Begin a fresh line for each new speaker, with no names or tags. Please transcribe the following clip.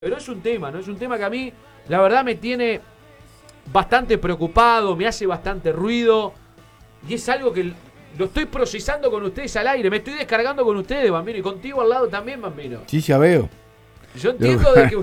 Pero es un tema, ¿no? Es un tema que a mí, la verdad, me tiene bastante preocupado, me hace bastante ruido. Y es algo que lo estoy procesando con ustedes al aire. Me estoy descargando con ustedes, Bambino. Y contigo al lado también, Bambino.
Sí, ya veo.
Yo entiendo de que